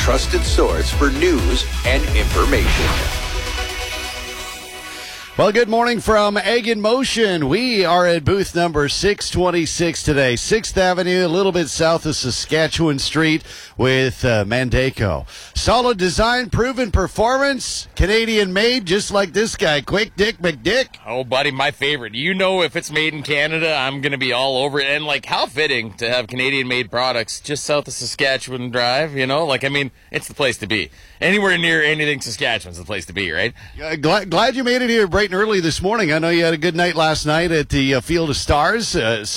trusted source for news and information. Well, good morning from Egg in Motion. We are at booth number 626 today, 6th Avenue, a little bit south of Saskatchewan Street with Mandeco. Solid design, proven performance, Canadian made, just like this guy, Quick Dick McDick. Oh, buddy, my favorite. You know, if it's made in Canada, I'm going to be all over it. And, like, how fitting to have Canadian-made products just south of Saskatchewan Drive, you know? Like, I mean, it's the place to be. Anywhere near anything Saskatchewan's the place to be, right? Glad you made it here bright and early this morning. I know you had a good night last night at the Field of Stars,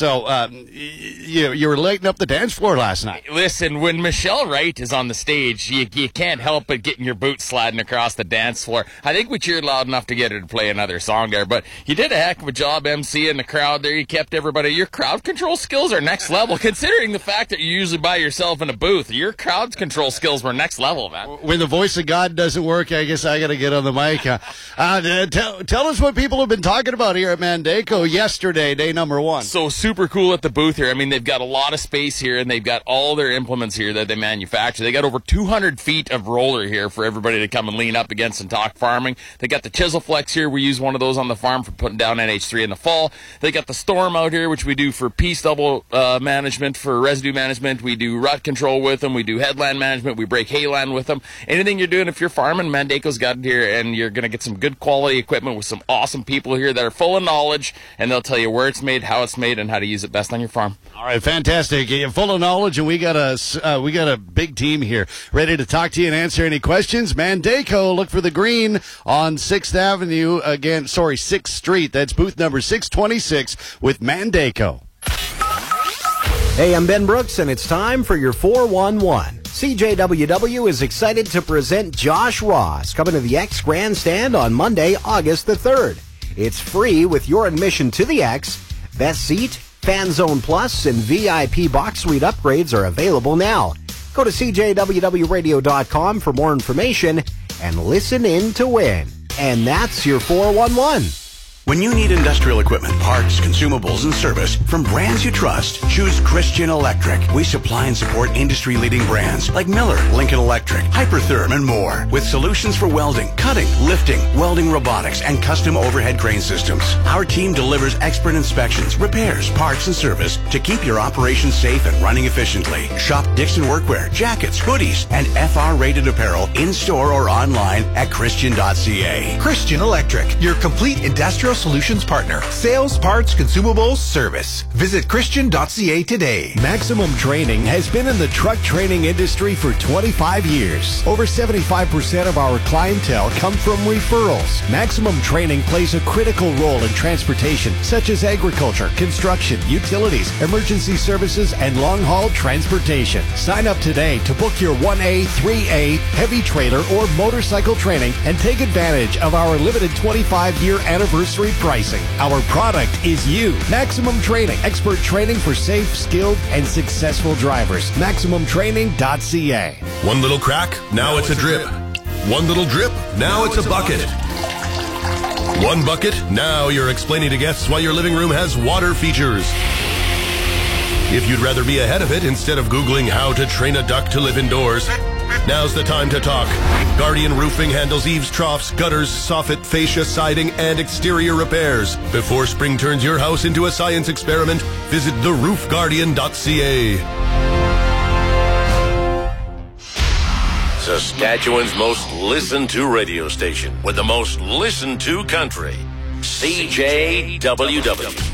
you were lighting up the dance floor last night. Listen, when Michelle Wright is on the stage, you can't help but getting your boots sliding across the dance floor. I think we cheered loud enough to get her to play another song there, but you did a heck of a job emceeing the crowd there. You kept everybody. Your crowd control skills are next level, considering the fact that you're usually by yourself in a booth. Your crowd control skills were next level, man. When the voice of God doesn't work, I guess I got to get on the mic. Tell us what people have been talking about here at Mandeco yesterday, day number one. So super cool at the booth here. I mean, they've got a lot of space here, and they've got all their implements here that they manufacture. They got over 200 feet of roller here for everybody to come and lean up against and talk farming. They got the Chisel Flex here. We use one of those on the farm for putting down NH3 in the fall. They got the Storm out here, which we do for pea stubble management, for residue management. We do rut control with them. We do headland management. We break hayland with them. Anything you're doing if you're farming, Mandeco's got it here, and you're going to get some good quality equipment with some awesome people here that are full of knowledge, and they'll tell you where it's made, how it's made, and how to use it best on your farm. All right, fantastic. You're full of knowledge, and we got a big team here ready to talk to you and answer any questions. Mandeco, look for the green on 6th Avenue, 6th Street. That's booth number 626 with Mandeco. Hey, I'm Ben Brooks, and it's time for your 411. CJWW is excited to present Josh Ross coming to the X Grandstand on Monday, August the 3rd. It's free with your admission to the X. Best seat, Fan Zone Plus, and VIP box suite upgrades are available now. Go to CJWWradio.com for more information and listen in to win. And that's your 411. When you need industrial equipment, parts, consumables, and service from brands you trust, choose Christian Electric. We supply and support industry-leading brands like Miller, Lincoln Electric, Hypertherm, and more, with solutions for welding, cutting, lifting, welding robotics, and custom overhead crane systems. Our team delivers expert inspections, repairs, parts, and service to keep your operation safe and running efficiently. Shop Dixon Workwear, jackets, hoodies, and FR-rated apparel in-store or online at Christian.ca. Christian Electric, your complete industrial solutions partner. Sales, parts, consumables, service. Visit Christian.ca today. Maximum Training has been in the truck training industry for 25 years. Over 75% of our clientele come from referrals. Maximum Training plays a critical role in transportation, such as agriculture, construction, utilities, emergency services, and long-haul transportation. Sign up today to book your 1A, 3A, heavy trailer, or motorcycle training and take advantage of our limited 25-year anniversary pricing. Our product is you. Maximum Training. Expert training for safe, skilled, and successful drivers. MaximumTraining.ca. One little crack, now it's a drip. One little drip, now it's a bucket. One bucket, now you're explaining to guests why your living room has water features. If you'd rather be ahead of it instead of Googling how to train a duck to live indoors, now's the time to talk. Guardian Roofing handles eaves, troughs, gutters, soffit, fascia, siding, and exterior repairs. Before spring turns your house into a science experiment, visit theroofguardian.ca. Saskatchewan's most listened to radio station with the most listened to country. CJWW.